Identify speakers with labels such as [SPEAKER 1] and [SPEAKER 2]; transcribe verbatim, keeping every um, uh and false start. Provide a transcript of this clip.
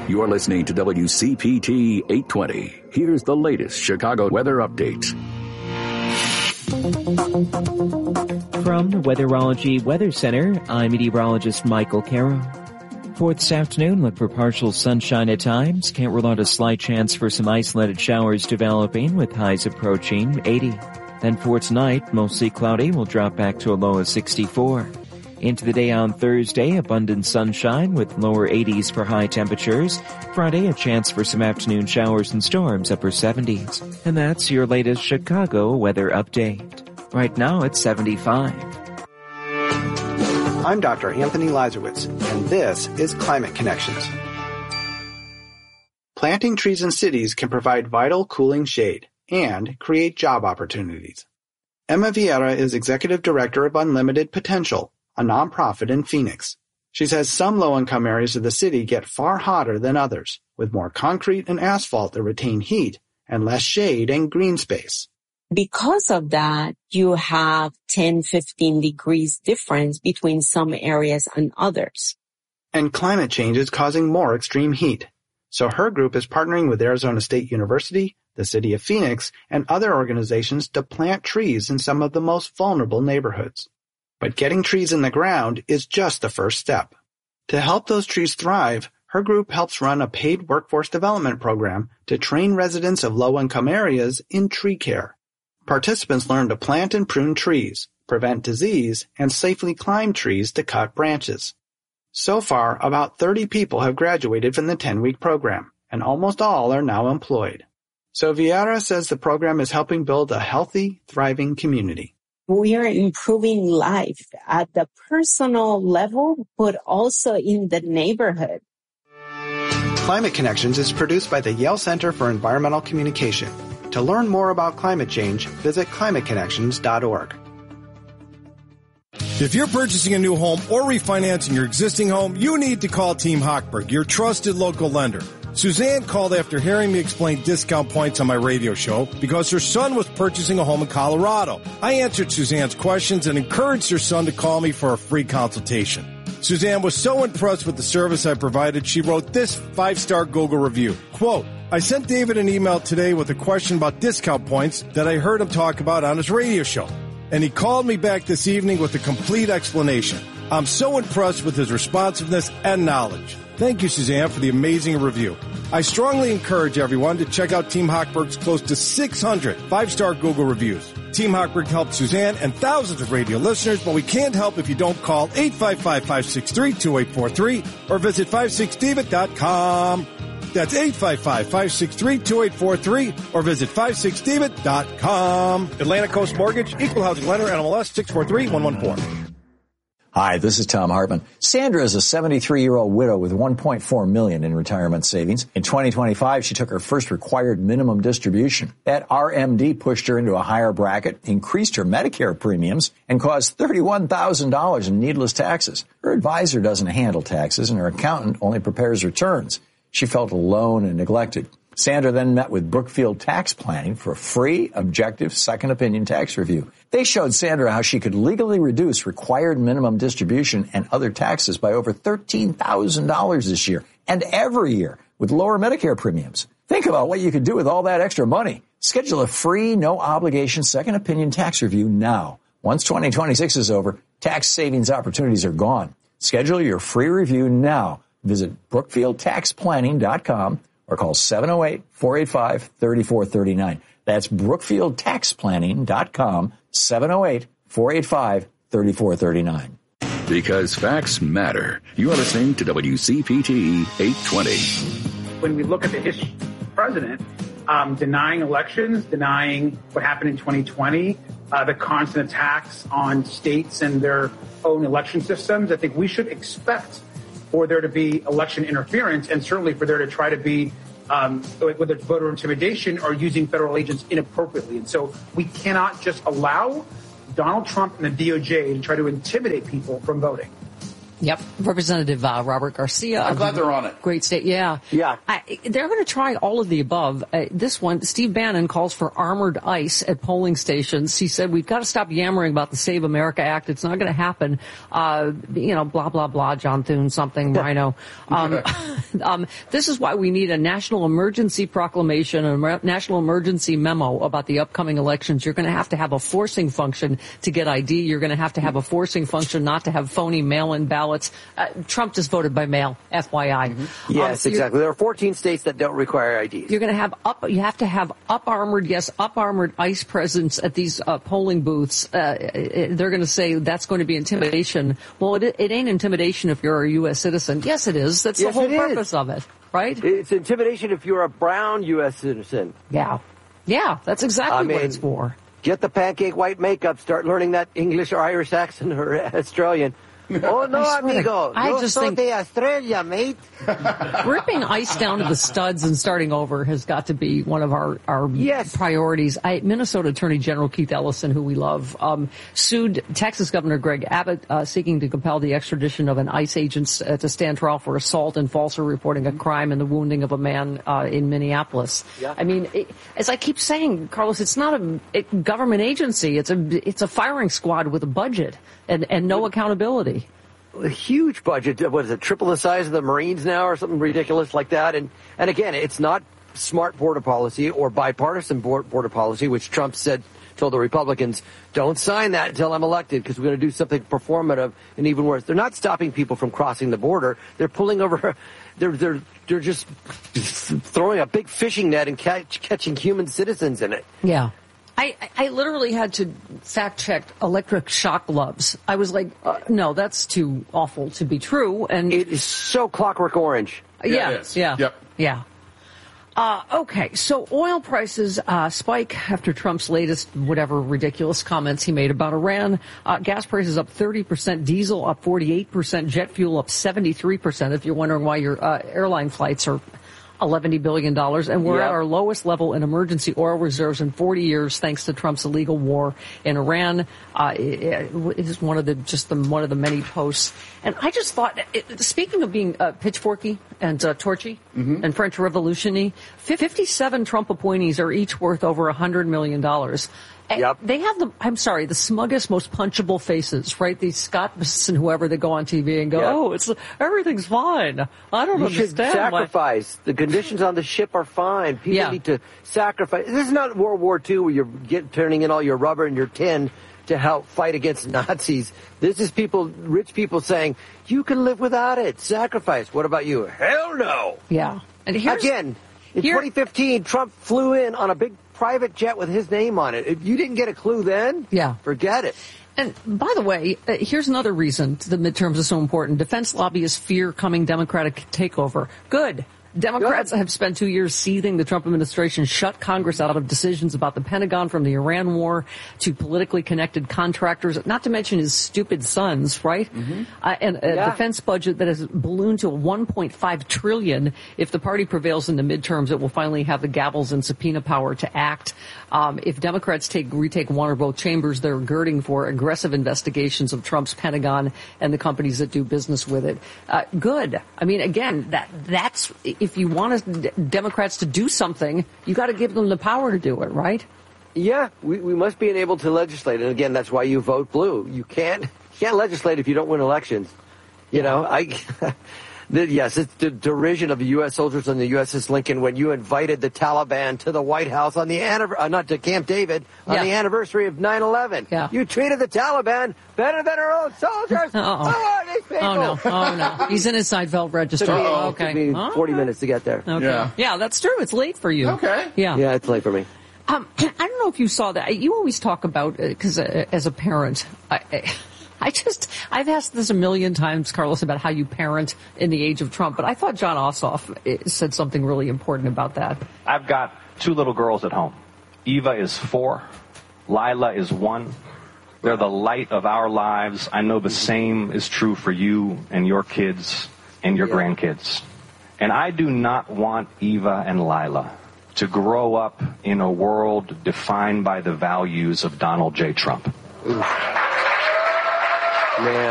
[SPEAKER 1] You're listening to W C P T eight twenty. Here's the latest Chicago weather update.
[SPEAKER 2] From the Weatherology Weather Center, I'm meteorologist Michael Carroll. For this afternoon, look for partial sunshine at times. Can't rule out a slight chance for some isolated showers developing with highs approaching eighty. Then for tonight, mostly cloudy, will drop back to a low of sixty-four. Into the day on Thursday, abundant sunshine with lower eighties for high temperatures. Friday, a chance for some afternoon showers and storms, upper seventies. And that's your latest Chicago weather update. Right now, it's seventy-five.
[SPEAKER 3] I'm Doctor Anthony Lazarowitz, and this is Climate Connections. Planting trees in cities can provide vital cooling shade and create job opportunities. Emma Vieira is Executive Director of Unlimited Potential, a nonprofit in Phoenix. She says some low-income areas of the city get far hotter than others, with more concrete and asphalt that retain heat and less shade and green space.
[SPEAKER 4] Because of that, you have ten, fifteen degrees difference between some areas and others.
[SPEAKER 3] And climate change is causing more extreme heat. So her group is partnering with Arizona State University, the city of Phoenix, and other organizations to plant trees in some of the most vulnerable neighborhoods. But getting trees in the ground is just the first step. To help those trees thrive, her group helps run a paid workforce development program to train residents of low-income areas in tree care. Participants learn to plant and prune trees, prevent disease, and safely climb trees to cut branches. So far, about thirty people have graduated from the ten-week program, and almost all are now employed. So Vieira says the program is helping build a healthy, thriving community.
[SPEAKER 4] We are improving life at the personal level, but also in the neighborhood.
[SPEAKER 3] Climate Connections is produced by the Yale Center for Environmental Communication. To learn more about climate change, visit climate connections dot org.
[SPEAKER 5] If you're purchasing a new home or refinancing your existing home, you need to call Team Hochberg, your trusted local lender. Suzanne called after hearing me explain discount points on my radio show because her son was purchasing a home in Colorado. I answered Suzanne's questions and encouraged her son to call me for a free consultation. Suzanne was so impressed with the service I provided, she wrote this five-star Google review. Quote, I sent David an email today with a question about discount points that I heard him talk about on his radio show. And he called me back this evening with a complete explanation. I'm so impressed with his responsiveness and knowledge. Thank you, Suzanne, for the amazing review. I strongly encourage everyone to check out Team Hochberg's close to six hundred five-star Google reviews. Team Hochberg helped Suzanne and thousands of radio listeners, but we can't help if you don't call eight five five, five six three, two eight four three or visit five six david dot com. That's eight five five, five six three, two eight four three or visit five six david dot com. Atlantic Coast Mortgage, Equal Housing Lender, N M L S six four three one one four.
[SPEAKER 6] Hi, this is Tom Hartman. Sandra is a seventy-three-year-old widow with one point four million dollars in retirement savings. In twenty twenty-five, she took her first required minimum distribution. That R M D pushed her into a higher bracket, increased her Medicare premiums, and caused thirty-one thousand dollars in needless taxes. Her advisor doesn't handle taxes, and her accountant only prepares returns. She felt alone and neglected. Sandra then met with Brookfield Tax Planning for a free, objective, second opinion tax review. They showed Sandra how she could legally reduce required minimum distribution and other taxes by over thirteen thousand dollars this year and every year with lower Medicare premiums. Think about what you could do with all that extra money. Schedule a free, no-obligation second opinion tax review now. Once twenty twenty-six is over, tax savings opportunities are gone. Schedule your free review now. Visit brookfield tax planning dot com or call seven oh eight, four eight five, three four three nine. That's brookfield tax planning dot com, seven oh eight, four eight five, three four three nine.
[SPEAKER 1] Because facts matter. You are listening to W C P T eight twenty.
[SPEAKER 7] When we look at the history of the president, um, denying elections, denying what happened in twenty twenty, uh, the constant attacks on states and their own election systems, I think we should expect for there to be election interference and certainly for there to try to be, um, whether it's voter intimidation or using federal agents inappropriately. And so we cannot just allow Donald Trump and the D O J to try to intimidate people from voting.
[SPEAKER 8] Yep. Representative uh, Robert Garcia.
[SPEAKER 9] I'm glad they're on it.
[SPEAKER 8] Great state. Yeah.
[SPEAKER 10] Yeah.
[SPEAKER 8] I, they're going to try all of the above. Uh, this one, Steve Bannon calls for armored ICE at polling stations. He said, we've got to stop yammering about the Save America Act. It's not going to happen. Uh, you know, blah, blah, blah, John Thune, something, Rhino. Um, um, this is why we need a national emergency proclamation, a national emergency memo about the upcoming elections. You're going to have to have a forcing function to get I D. You're going to have to have a forcing function not to have phony mail-in ballots. Uh, Trump just voted by mail, F Y I.
[SPEAKER 10] Mm-hmm. Yes,
[SPEAKER 8] um, so
[SPEAKER 10] exactly. There are fourteen states that don't require I Ds.
[SPEAKER 8] You're going to have up. You have to have up armored, yes, up armored ICE presence at these uh, polling booths. Uh, it, they're going to say that's going to be intimidation. Well, it, it ain't intimidation if you're a U S citizen. Yes, it is. That's
[SPEAKER 10] yes,
[SPEAKER 8] the whole
[SPEAKER 10] it
[SPEAKER 8] purpose
[SPEAKER 10] is.
[SPEAKER 8] of it, right?
[SPEAKER 10] It's intimidation if you're a brown U S citizen.
[SPEAKER 8] Yeah, yeah, that's exactly
[SPEAKER 10] I mean,
[SPEAKER 8] what it's for.
[SPEAKER 10] Get the pancake white makeup. Start learning that English or Irish accent or Australian. Oh, no, amigo.
[SPEAKER 8] I
[SPEAKER 10] Yo
[SPEAKER 8] just
[SPEAKER 10] soy
[SPEAKER 8] think
[SPEAKER 10] de Australia, mate.
[SPEAKER 8] ripping ICE down to the studs and starting over has got to be one of our, our
[SPEAKER 10] yes.
[SPEAKER 8] priorities. I, Minnesota Attorney General Keith Ellison, who we love, um, sued Texas Governor Greg Abbott, uh, seeking to compel the extradition of an ICE agent uh, to stand trial for assault and falsely reporting a crime and the wounding of a man uh, in Minneapolis.
[SPEAKER 10] Yeah.
[SPEAKER 8] I mean, it, as I keep saying, Carlos, it's not a it, government agency. It's a it's a firing squad with a budget and, and no accountability.
[SPEAKER 10] A huge budget. What is it? Triple the size of the Marines now, or something ridiculous like that. And and again, it's not smart border policy or bipartisan border policy, which Trump said told the Republicans, don't sign that until I'm elected because we're going to do something performative and even worse. They're not stopping people from crossing the border. They're pulling over. They're they're they're just throwing a big fishing net and catch, catching human citizens in it.
[SPEAKER 8] Yeah. I, I literally had to fact check electric shock gloves. I was like, uh, no, that's too awful to be true. And
[SPEAKER 10] it is so Clockwork Orange.
[SPEAKER 8] Yeah,
[SPEAKER 9] yeah, it is.
[SPEAKER 8] yeah,
[SPEAKER 9] yep.
[SPEAKER 8] yeah. Uh, okay, so oil prices uh, spike after Trump's latest whatever ridiculous comments he made about Iran. Uh, gas prices up thirty percent, diesel up forty-eight percent, jet fuel up seventy-three percent. If you're wondering why your uh, airline flights are eleven billion dollars, and we're
[SPEAKER 10] yep.
[SPEAKER 8] at our lowest level in emergency oil reserves in forty years, thanks to Trump's illegal war in Iran. Uh, it, it is one of the just the one of the many posts, and I just thought, it, speaking of being uh, pitchforky and uh, torchy mm-hmm. and French Revolution-y, fifty-seven Trump appointees are each worth over a hundred million dollars.
[SPEAKER 10] Yep.
[SPEAKER 8] They have the, I'm sorry, the smuggest, most punchable faces, right? These Scotts and whoever, they go on T V and go, yep. oh, it's everything's fine. I don't
[SPEAKER 10] you
[SPEAKER 8] understand.
[SPEAKER 10] Should sacrifice. Why. The conditions on the ship are fine. People
[SPEAKER 8] yeah.
[SPEAKER 10] need to sacrifice. This is not World War Two where you're get, turning in all your rubber and your tin to help fight against Nazis. This is people, rich people saying, you can live without it. Sacrifice. What about you? Hell no.
[SPEAKER 8] Yeah. And here's,
[SPEAKER 10] Again, in
[SPEAKER 8] here,
[SPEAKER 10] twenty fifteen, Trump flew in on a big private jet with his name on it. If you didn't get a clue then,
[SPEAKER 8] yeah.
[SPEAKER 10] forget it.
[SPEAKER 8] And by the way, uh, here's another reason the midterms are so important. Defense lobbyists fear coming Democratic takeover. Good. Democrats Good. have spent two years seething the Trump administration, shut Congress out of decisions about the Pentagon, from the Iran war to politically connected contractors, not to mention his stupid sons, right? Mm-hmm. Uh, and a yeah. defense budget that has ballooned to one point five trillion dollars. If the party prevails in the midterms, it will finally have the gavels and subpoena power to act. Um, if Democrats take retake one or both chambers, they're girding for aggressive investigations of Trump's Pentagon and the companies that do business with it. Uh, good. I mean, again, that that's if you want Democrats to do something, you got to give them the power to do it, right?
[SPEAKER 10] Yeah, we, we must be able to legislate, and again, that's why you vote blue. You can't you can't legislate if you don't win elections. You know, I. The, yes, it's the derision of the U S soldiers on the U S S Lincoln when you invited the Taliban to the White House on the uh, not to Camp David on yeah. the anniversary of nine eleven.
[SPEAKER 8] Yeah.
[SPEAKER 10] You treated the Taliban better than our own soldiers.
[SPEAKER 8] Uh-oh.
[SPEAKER 10] Who are these people?
[SPEAKER 8] Oh no! Oh no! He's in his Seinfeld register.
[SPEAKER 10] Took me,
[SPEAKER 8] oh, okay.
[SPEAKER 10] Took me forty
[SPEAKER 8] okay.
[SPEAKER 10] minutes to get there.
[SPEAKER 8] Okay.
[SPEAKER 9] Yeah.
[SPEAKER 8] yeah, that's true. It's late for you.
[SPEAKER 9] Okay.
[SPEAKER 8] Yeah.
[SPEAKER 10] Yeah, it's late for me.
[SPEAKER 8] Um, I don't know if you saw that. You always talk about because uh, uh, as a parent, I. I I just, I've asked this a million times, Carlos, about how you parent in the age of Trump, but I thought John Ossoff said something really important about that.
[SPEAKER 11] I've got two little girls at home. Eva is four. Lila is one. They're the light of our lives. I know the same is true for you and your kids and your yeah. grandkids. And I do not want Eva and Lila to grow up in a world defined by the values of Donald J. Trump.
[SPEAKER 10] Oof. Man.